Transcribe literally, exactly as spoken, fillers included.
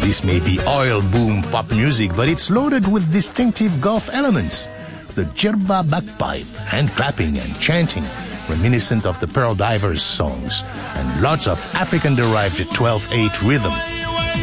This may be oil boom pop music, but it's loaded with distinctive Gulf elements. The jerba bagpipe, hand clapping and chanting, reminiscent of the Pearl Divers songs, and lots of African-derived twelve eight rhythm.